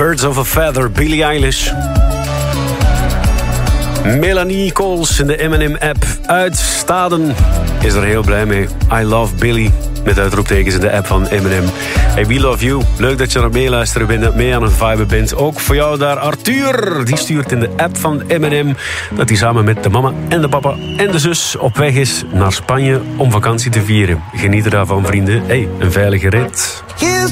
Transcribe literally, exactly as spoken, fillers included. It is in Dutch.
Birds of a Feather, Billie Eilish. Melanie Coles in de M en M-app uit Staden is er heel blij mee. I love Billie, met uitroeptekens in de app van M en M. Hey, we love you. Leuk dat je naar meeluisteren bent, mee aan het viben bent. Ook voor jou daar Arthur. Die stuurt in de app van M en M dat hij samen met de mama en de papa en de zus op weg is naar Spanje om vakantie te vieren. Geniet er daarvan, vrienden. Hey, een veilige rit.